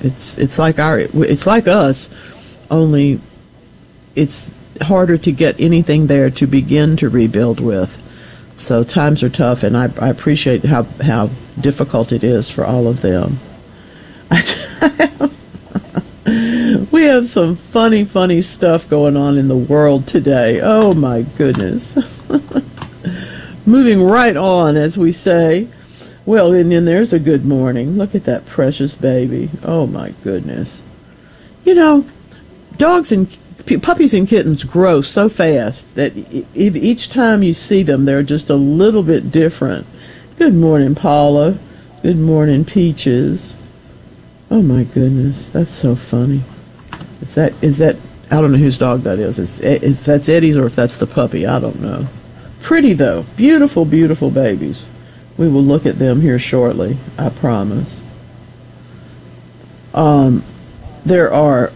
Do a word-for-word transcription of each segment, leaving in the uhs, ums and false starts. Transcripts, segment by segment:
It's it's like our it's like us, only it's harder to get anything there to begin to rebuild with. So times are tough, and I, I appreciate how how difficult it is for all of them. We have some funny, funny stuff going on in the world today. Oh, my goodness. Moving right on, as we say. Well, and then there's a good morning. Look at that precious baby. Oh, my goodness. You know, dogs and puppies and kittens grow so fast that if each time you see them, they're just a little bit different. Good morning, Paula. Good morning, Peaches. Oh, my goodness. That's so funny. Is that, is that, I don't know whose dog that is. It's, if that's Eddie's or if that's the puppy, I don't know. Pretty, though. Beautiful, beautiful babies. We will look at them here shortly, I promise. Um, there are,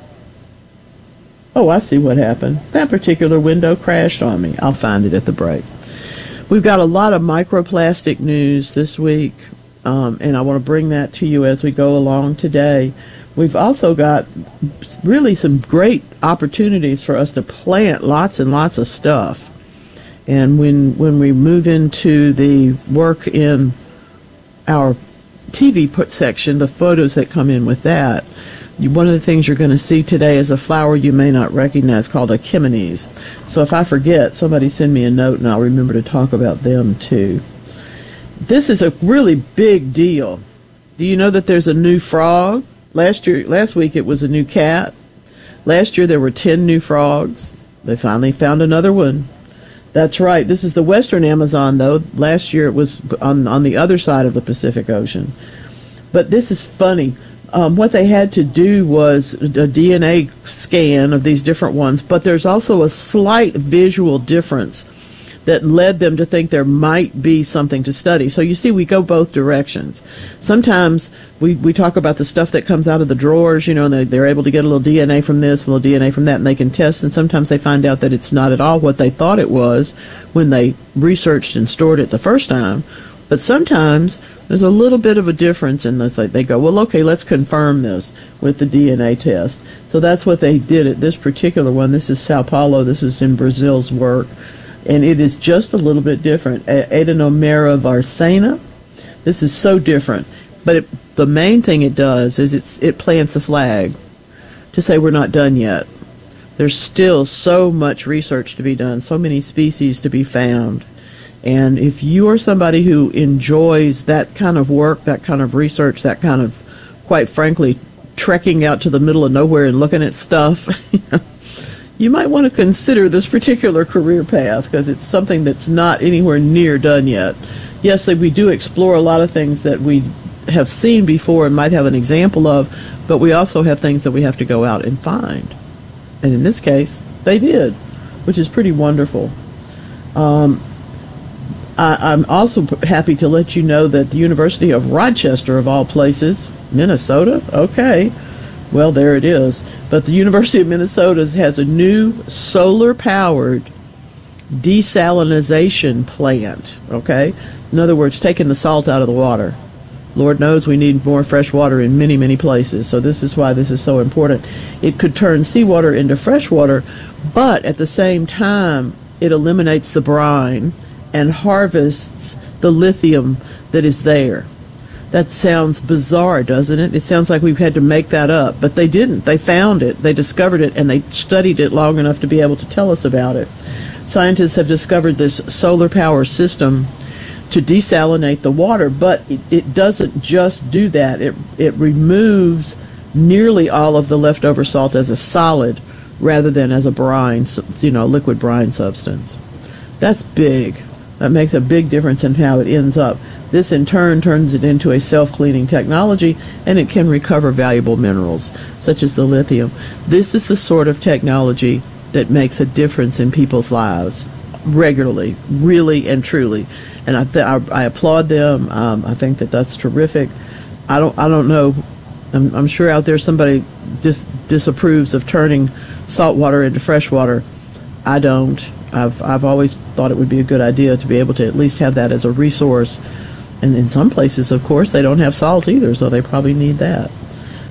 oh, I see what happened. That particular window crashed on me. I'll find it at the break. We've got a lot of microplastic news this week, um, and I want to bring that to you as we go along today. We've also got really some great opportunities for us to plant lots and lots of stuff. And when when we move into the work in our T V put section, the photos that come in with that, one of the things you're going to see today is a flower you may not recognize called achemones. So if I forget, somebody send me a note and I'll remember to talk about them too. This is a really big deal. Do you know that there's a new frog? Last year, last week it was a new cat. Last year there were ten new frogs. They finally found another one. That's right. This is the western Amazon, though. Last year it was on on the other side of the Pacific Ocean. But this is funny. Um, what they had to do was a D N A scan of these different ones, but there's also a slight visual difference that led them to think there might be something to study. So you see, we go both directions. Sometimes we, we talk about the stuff that comes out of the drawers, you know, and they, they're able to get a little D N A from this, a little D N A from that, and they can test, and sometimes they find out that it's not at all what they thought it was when they researched and stored it the first time. But sometimes there's a little bit of a difference in this. They go, well, okay, let's confirm this with the D N A test. So that's what they did at this particular one. This is Sao Paulo. This is in Brazil's work. And it is just a little bit different. Adenomera varsana. This is so different. But it, the main thing it does is it's, it plants a flag to say we're not done yet. There's still so much research to be done, so many species to be found. And if you are somebody who enjoys that kind of work, that kind of research, that kind of, quite frankly, trekking out to the middle of nowhere and looking at stuff, you might want to consider this particular career path because it's something that's not anywhere near done yet. Yes, we do explore a lot of things that we have seen before and might have an example of, but we also have things that we have to go out and find. And in this case, they did, which is pretty wonderful. Um, I, I'm also happy to let you know that the University of Rochester, of all places, Minnesota, okay, well, there it is. But the University of Minnesota has a new solar-powered desalinization plant, okay? In other words, taking the salt out of the water. Lord knows we need more fresh water in many, many places, so this is why this is so important. It could turn seawater into fresh water, but at the same time, it eliminates the brine and harvests the lithium that is there. That sounds bizarre, doesn't it? It sounds like we've had to make that up, but they didn't. They found it, they discovered it, and they studied it long enough to be able to tell us about it. Scientists have discovered this solar power system to desalinate the water, but it, it doesn't just do that. It, it removes nearly all of the leftover salt as a solid rather than as a brine, you know, liquid brine substance. That's big. That makes a big difference in how it ends up. This, in turn, turns it into a self-cleaning technology, and it can recover valuable minerals, such as the lithium. This is the sort of technology that makes a difference in people's lives regularly, really and truly. And I, th- I, I applaud them. Um, I think that that's terrific. I don't, I don't know. I'm, I'm sure out there somebody just disapproves of turning salt water into fresh water. I don't. I've I've always thought it would be a good idea to be able to at least have that as a resource. And in some places, of course, they don't have salt either, so they probably need that.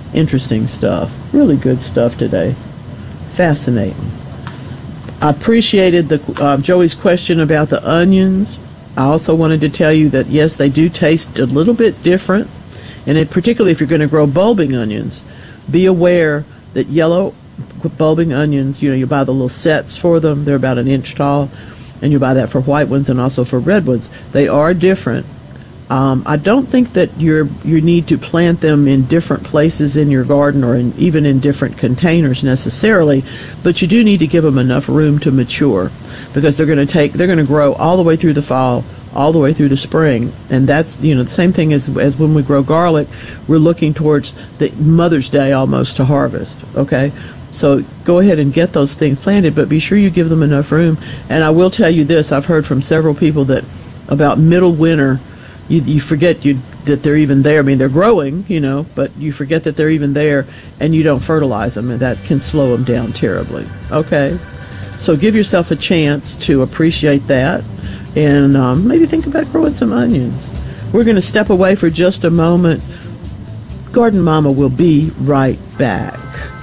Interesting stuff. Really good stuff today. Fascinating. I appreciated the uh, Joey's question about the onions. I also wanted to tell you that, yes, they do taste a little bit different, and it, particularly if you're going to grow bulbing onions, be aware that yellow bulbing onions, you know, you buy the little sets for them. They're about an inch tall, and you buy that for white ones and also for red ones. They are different. Um, I don't think that you're, you need to plant them in different places in your garden or in, even in different containers necessarily, but you do need to give them enough room to mature, because they're going to take they're going to grow all the way through the fall, all the way through the spring, and that's, you know, the same thing as as when we grow garlic. We're looking towards the Mother's Day almost to harvest. Okay, so go ahead and get those things planted, but be sure you give them enough room. And I will tell you this: I've heard from several people that about middle winter, You, you forget you, that they're even there. I mean, they're growing, you know, but you forget that they're even there, and you don't fertilize them, and that can slow them down terribly. Okay? So give yourself a chance to appreciate that, and um, maybe think about growing some onions. We're going to step away for just a moment. Garden Mama will be right back.